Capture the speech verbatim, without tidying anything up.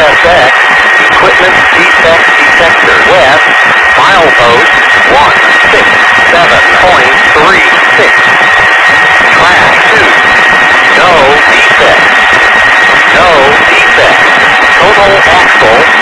S X, equipment defect detector. West, milepost one six seven point three six. Class two, no defect. No defect. Total axle